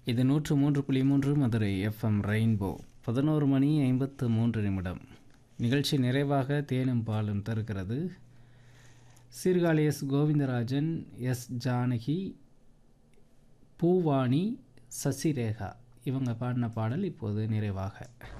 இது 103.3 Madurai FM rainbow. 11 மணி 53 நிமிடம். நிகழ்ச்சி நிறைவாக தேனும் பாலும் தருகிறது. சீர்காழி எஸ் கோவிந்தராஜன், எஸ் ஜானகி, பூவாணி, சசிரேகா இவங்க பாடின பாடல் இப்போது நிறைவாக.